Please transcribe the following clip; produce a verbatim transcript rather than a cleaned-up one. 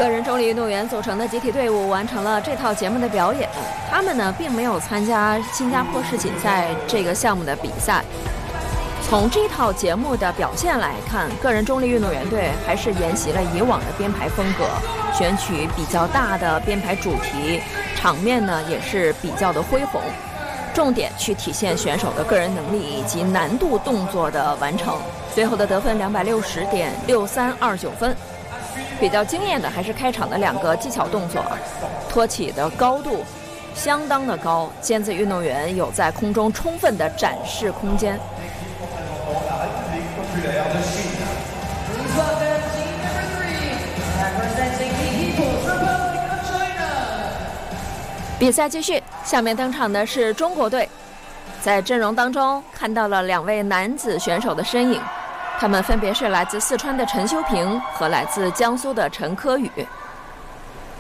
个人重力运动员组成的集体队伍完成了这套节目的表演。他们呢，并没有参加新加坡世锦赛这个项目的比赛。从这套节目的表现来看，个人重力运动员队还是沿袭了以往的编排风格，选取比较大的编排主题，场面呢也是比较的恢宏，重点去体现选手的个人能力以及难度动作的完成。最后的得分两百六十点六三二九分。比较惊艳的还是开场的两个技巧动作，托起的高度相当的高，尖子运动员有在空中充分的展示空间。比赛继续，下面登场的是中国队。在阵容当中看到了两位男子选手的身影，他们分别是来自四川的陈修平和来自江苏的陈科宇。